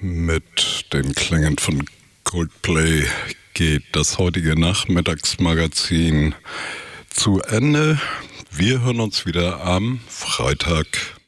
Mit den Klängen von Coldplay geht das heutige Nachmittagsmagazin zu Ende. Wir hören uns wieder am Freitag.